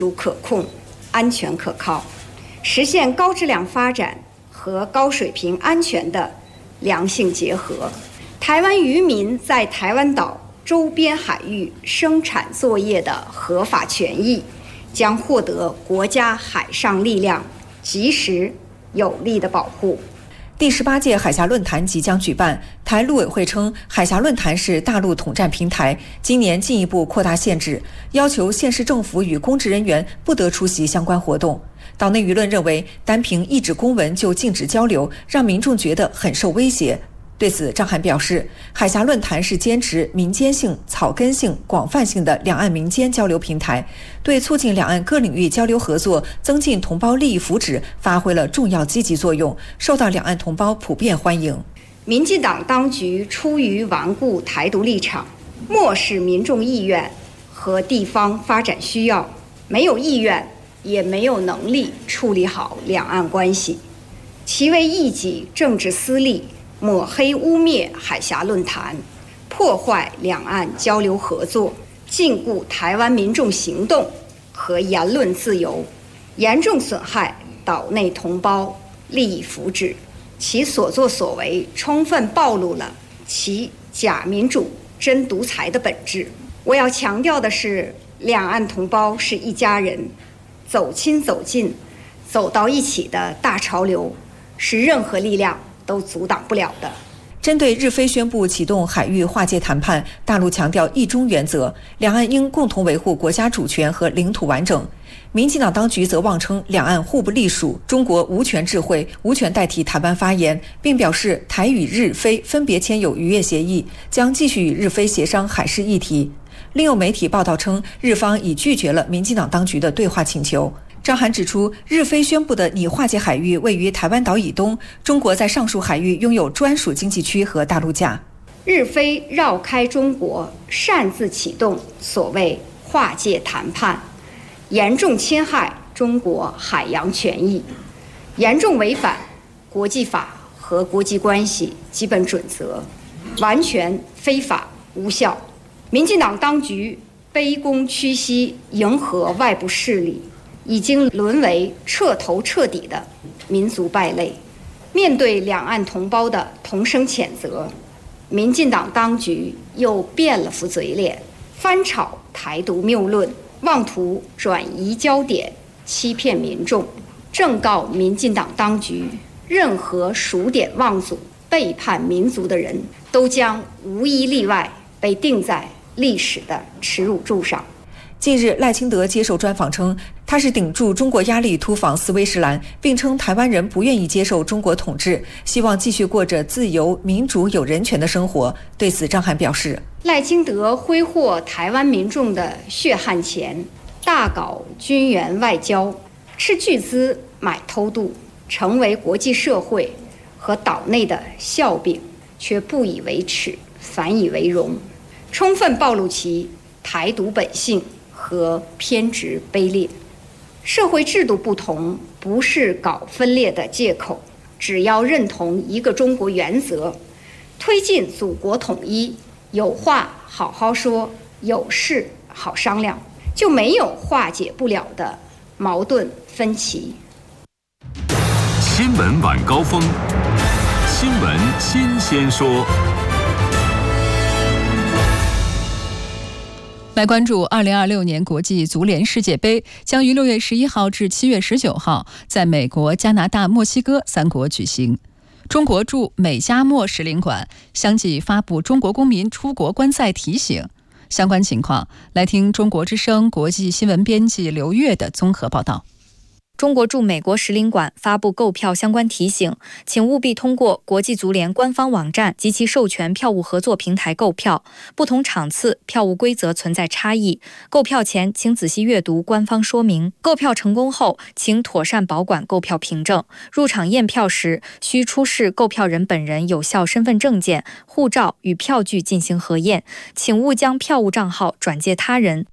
可控、安全可靠，实现高质量发展和高水平安全的良性结合。台湾渔民在台湾岛周边海域生产作业的合法权益将获得国家海上力量及时有力的保护。 第18届海峡论坛即将举办，台陆委会称，海峡论坛是大陆统战平台，今年进一步扩大限制，要求县市政府与公职人员不得出席相关活动。岛内舆论认为，单凭一纸公文就禁止交流，让民众觉得很受威胁。对此，张涵表示，海峡论坛是坚持民间性、草根性、广泛性的两岸民间交流平台，对促进两岸各领域交流合作、增进同胞利益福祉发挥了重要积极作用，受到两岸同胞普遍欢迎。 民进党当局出于顽固台独立场，漠视民众意愿和地方发展需要，没有意愿也没有能力处理好两岸关系，其为一己政治私利，抹黑污蔑海峡论坛，破坏两岸交流合作，禁锢台湾民众行动和言论自由，严重损害岛内同胞利益福祉。其所作所为充分暴露了其假民主真独裁的本质。我要强调的是，两岸同胞是一家人，走亲走近走到一起的大潮流是任何力量都阻挡不了的。 针对日菲宣布启动海域划界谈判，大陆强调一中原则，两岸应共同维护国家主权和领土完整。民进党当局则妄称两岸互不隶属，中国无权智慧，无权代替台湾发言，并表示台与日菲分别签有渔业协议，将继续与日菲协商海事议题。另有媒体报道称，日方已拒绝了民进党当局的对话请求。张涵指出，日菲宣布的拟划界海域位于台湾岛以东，中国在上述海域拥有专属经济区和大陆架。 日菲绕开中国，擅自启动所谓划界谈判，严重侵害中国海洋权益，严重违反国际法和国际关系基本准则，完全非法无效。民进党当局卑躬屈膝，迎合外部势力，已经沦为彻头彻底的民族败类。面对两岸同胞的同声谴责，民进党当局又变了副嘴脸，翻炒台独谬论，妄图转移焦点，欺骗民众。正告民进党当局，任何数典忘祖、背叛民族的人，都将无一例外被钉在历史的耻辱柱上。 近日，赖清德接受专访称，他是顶住中国压力突访斯威士兰，并称台湾人不愿意接受中国统治，希望继续过着自由、民主、有人权的生活。对此，张涵表示， 赖清德挥霍台湾民众的血汗钱，大搞军援外交，斥巨资买偷渡，成为国际社会和岛内的笑柄，却不以为耻，反以为荣，充分暴露其台独本性和偏执卑劣。社会制度不同不是搞分裂的借口，只要认同一个中国原则，推进祖国统一，有话好好说，有事好商量，就没有化解不了的矛盾分歧。 新闻晚高峰，新闻新鲜说。 来关注2026年国际足联世界杯，将于6月11号至7月19号在美国、加拿大、墨西哥3国举行。中国驻美加墨使领馆相继发布中国公民出国观赛提醒。相关情况，来听中国之声国际新闻编辑刘越的综合报道。 中国驻美国使领馆发布购票相关提醒，请务必通过国际足联官方网站及其授权票务合作平台购票。不同场次票务规则存在差异，购票前请仔细阅读官方说明。购票成功后，请妥善保管购票凭证。入场验票时，需出示购票人本人有效身份证件、护照与票据进行核验，请勿将票务账号转借他人。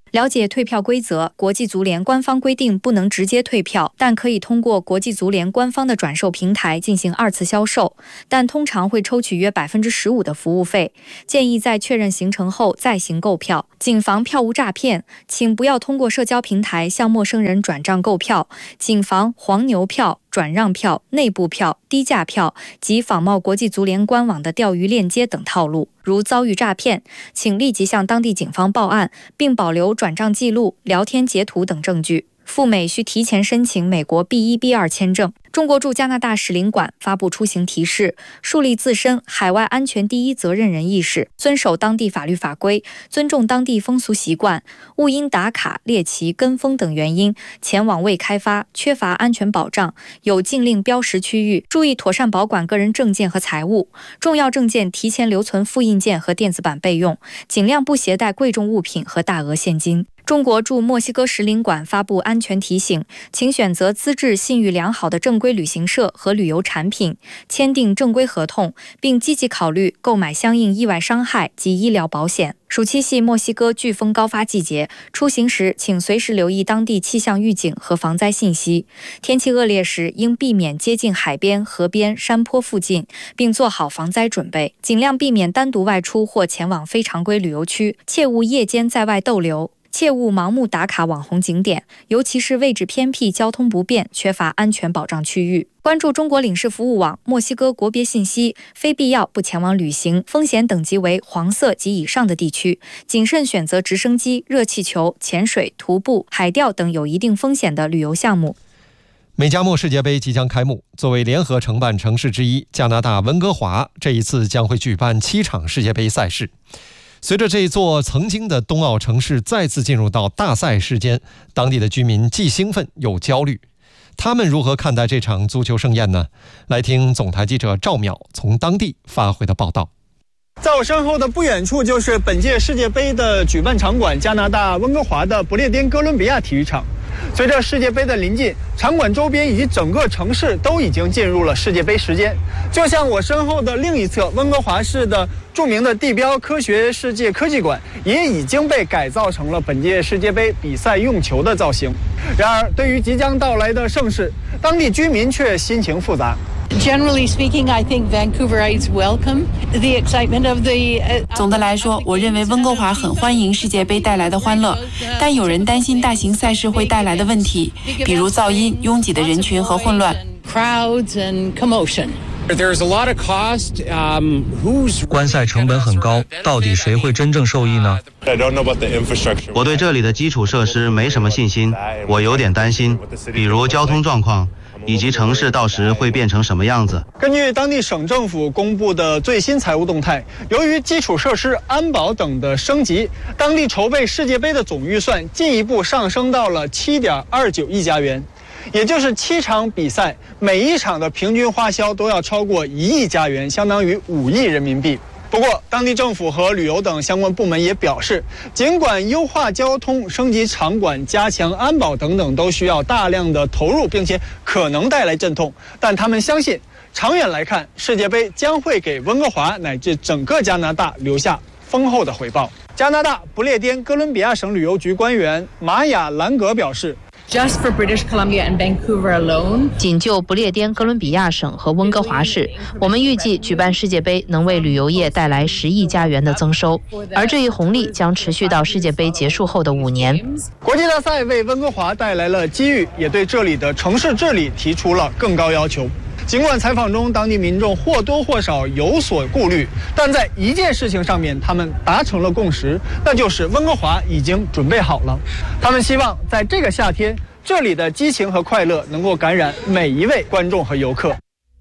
了解退票规则，国际足联官方规定不能直接退票，但可以通过国际足联官方的转售平台进行2次销售，但通常会抽取约15%的服务费。建议在确认行程后再行购票。谨防票务诈骗，请不要通过社交平台向陌生人转账购票，谨防黄牛票、转让票、内部票、低价票及仿冒国际足联官网的钓鱼链接等套路。如遭遇诈骗，请立即向当地警方报案，并保留转账记录、聊天截图等证据。赴美需提前申请美国 B1、B2 签证。中国驻加拿大使领馆发布出行提示，树立自身海外安全第一责任人意识，遵守当地法律法规，尊重当地风俗习惯，勿因打卡、猎奇、跟风等原因前往未开发、缺乏安全保障、有禁令标识区域，注意妥善保管个人证件和财物，重要证件提前留存复印件和电子版备用，尽量不携带贵重物品和大额现金。中国驻墨西哥使领馆发布安全提醒，请选择资质信誉良好的正规旅行社和旅游产品，签订正规合同，并积极考虑购买相应意外伤害及医疗保险。暑期系墨西哥飓风高发季节，出行时请随时留意当地气象预警和防灾信息。天气恶劣时，应避免接近海边、河边、山坡附近，并做好防灾准备。尽量避免单独外出或前往非常规旅游区，切勿夜间在外逗留。切勿盲目打卡网红景点，尤其是位置偏僻、交通不便、缺乏安全保障区域。关注中国领事服务网墨西哥国别信息，非必要不前往旅行，风险等级为黄色及以上的地区，谨慎选择直升机、热气球、潜水、徒步、海钓等有一定风险的旅游项目。 美加墨世界杯即将开幕，作为联合承办城市之一，加拿大温哥华这一次将会举办7场世界杯赛事。随着这座曾经的冬奥城市再次进入到大赛时间，当地的居民既兴奋又焦虑。他们如何看待这场足球盛宴呢？来听总台记者赵淼从当地发回的报道。 在我身后的不远处就是本届世界杯的举办场馆——加拿大温哥华的不列颠哥伦比亚体育场。随着世界杯的临近，场馆周边以及整个城市都已经进入了世界杯时间。就像我身后的另一侧，温哥华市的著名的地标科学世界科技馆也已经被改造成了本届世界杯比赛用球的造型。然而，对于即将到来的盛事，当地居民却心情复杂。 Generally speaking, I think Vancouverites welcome the excitement of the. 总的来说，我认为温哥华很欢迎世界杯带来的欢乐，但有人担心大型赛事会带来的问题，比如噪音、拥挤的人群和混乱。 Crowds and commotion. There's a lot of cost. 观赛成本很高，到底谁会真正受益呢？ 我对这里的基础设施没什么信心，我有点担心，比如交通状况。以及城市到时会变成什么样子。 根据当地省政府公布的最新财务动态，由于基础设施、安保等的升级，当地筹备世界杯的总预算进一步上升到了7.29亿加元，也就是7场比赛，每一场的平均花销都要超过1亿加元，相当于5亿人民币。不过，当地政府和旅游等相关部门也表示，尽管优化交通、升级场馆、加强安保等等都需要大量的投入，并且可能带来阵痛，但他们相信，长远来看，世界杯将会给温哥华乃至整个加拿大留下丰厚的回报。加拿大不列颠哥伦比亚省旅游局官员玛雅·兰格表示。 Just for British Columbia and Vancouver alone. 仅就不列颠哥伦比亚省和温哥华市，我们预计举办世界杯能为旅游业带来10亿加元的增收，而这一红利将持续到世界杯结束后的5年。 国际大赛为温哥华带来了机遇，也对这里的城市治理提出了更高要求。尽管采访中当地民众或多或少有所顾虑，但在一件事情上面他们达成了共识，那就是温哥华已经准备好了。他们希望在这个夏天，这里的激情和快乐能够感染每一位观众和游客。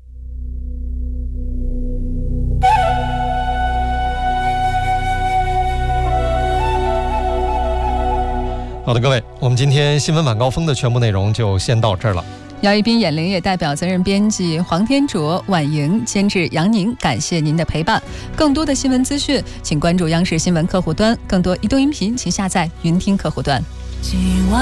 好的，各位，我们今天新闻晚高峰的全部内容就先到这儿了。 姚一斌、演灵也代表责任编辑黄天卓、婉莹，监制杨宁，感谢您的陪伴。更多的新闻资讯，请关注央视新闻客户端；更多移动音频，请下载云听客户端。